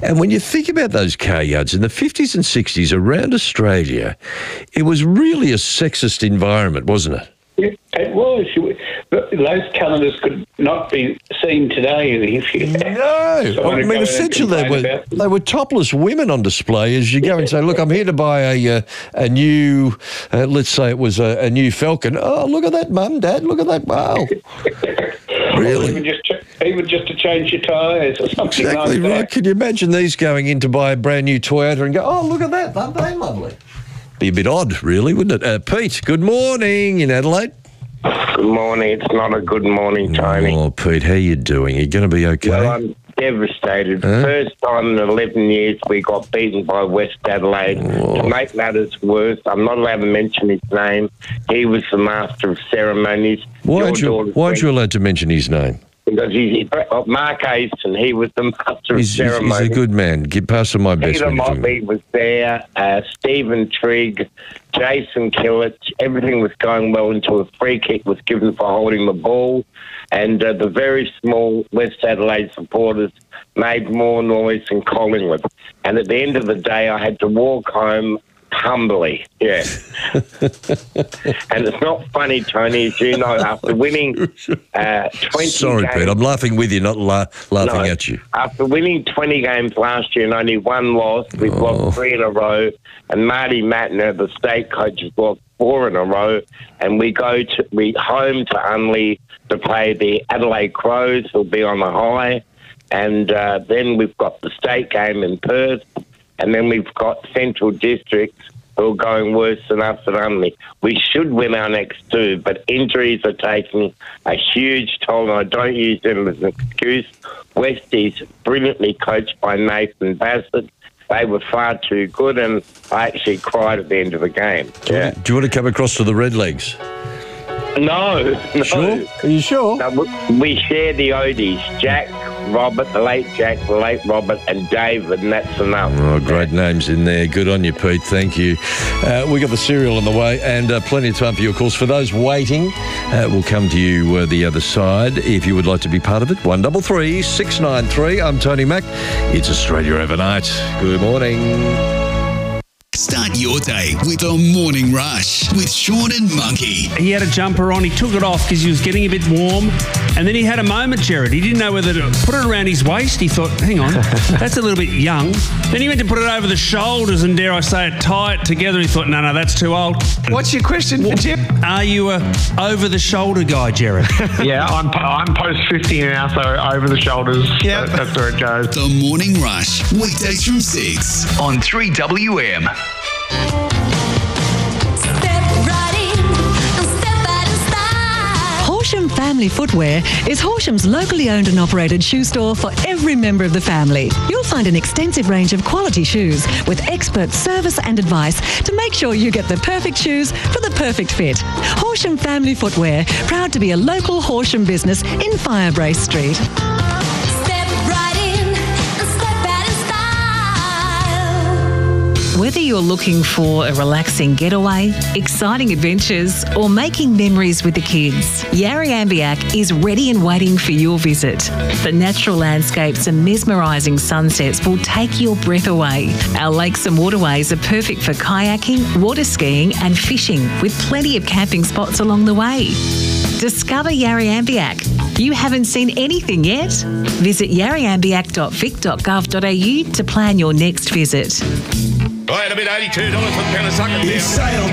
And when you think about those car yards in the 50s and 60s around Australia, it was really a sexist environment, wasn't it? It was. Those calendars could not be seen today. No. I mean, essentially they were topless women on display as you go and say, look, I'm here to buy a new, let's say it was a new Falcon. Oh, look at that, Mum, Dad, look at that. Wow. Really? Even just to change your tyres or something exactly like that. Right. Can you imagine these going in to buy a brand new Toyota and go, oh, look at that, aren't they lovely? Be a bit odd, really, wouldn't it? Pete, good morning in Adelaide. Good morning. It's not a good morning, Tony. Oh, Pete, how you doing? Are you going to be okay? Well, I'm devastated. First time in 11 years we got beaten by West Adelaide. To make matters worse, I'm not allowed to mention his name. He was the master of ceremonies. Why aren't you allowed to mention his name? Because Mark Easton, he was the master of ceremonies. He's a good man. Pass him my best. Peter Motley was there, Stephen Trigg, Jason Killett. Everything was going well until a free kick was given for holding the ball. And the very small West Adelaide supporters made more noise than Collingwood. And at the end of the day, I had to walk home humbly, yeah. And it's not funny, Tony, as you know, after winning 20 Sorry, games... Pete, I'm laughing with you, not laughing at you. After winning 20 games last year and only one loss, we've lost 3 in a row, and Marty Mattner, the state coach, has lost 4 in a row, and we home to Unley to play the Adelaide Crows, who'll be on the high, and then we've got the state game in Perth, and then we've got Central Districts who are going worse than us at Unley. We should win our next 2, but injuries are taking a huge toll, and I don't use them as an excuse. Westie's brilliantly coached by Nathan Bassett. They were far too good, and I actually cried at the end of the game. Do you want to come across to the Redlegs? No. Sure? Are you sure? No, we share the Odies. Jack, Robert, the late Robert, and David, and that's enough. Oh, great names in there. Good on you, Pete. Thank you. We got the cereal on the way, and plenty of time for your calls. For those waiting, we'll come to you the other side if you would like to be part of it. 133 693. I'm Tony Mack. It's Australia Overnight. Good morning. Start your day with the Morning Rush with Sean and Monkey. He had a jumper on. He took it off because he was getting a bit warm. And then he had a moment, Jared. He didn't know whether to put it around his waist. He thought, hang on, that's a little bit young. Then he went to put it over the shoulders and, dare I say it, tie it together. He thought, no, that's too old. What's your question, Chip? Are you a over-the-shoulder guy, Jared? Yeah, I'm post-50 now, so over the shoulders. Yeah, that's where it goes. The Morning Rush, weekdays from 6 on 3WM. Horsham Family Footwear is Horsham's locally owned and operated shoe store for every member of the family. You'll find an extensive range of quality shoes with expert service and advice to make sure you get the perfect shoes for the perfect fit. Horsham Family Footwear, proud to be a local Horsham business in Firebrace Street. Whether you're looking for a relaxing getaway, exciting adventures, or making memories with the kids, Yarriambiack is ready and waiting for your visit. The natural landscapes and mesmerising sunsets will take your breath away. Our lakes and waterways are perfect for kayaking, water skiing and fishing, with plenty of camping spots along the way. Discover Yarriambiack. You haven't seen anything yet? Visit yarriambiack.vic.gov.au to plan your next visit. Right, a bit $82 for the pound of sucker.